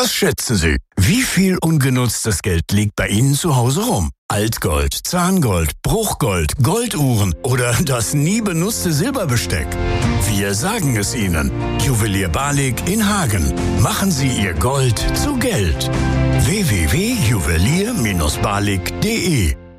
Was schätzen Sie? Wie viel ungenutztes Geld liegt bei Ihnen zu Hause rum? Altgold, Zahngold, Bruchgold, Golduhren oder das nie benutzte Silberbesteck? Wir sagen es Ihnen. Juwelier Balik in Hagen. Machen Sie Ihr Gold zu Geld. www.juwelier-balik.de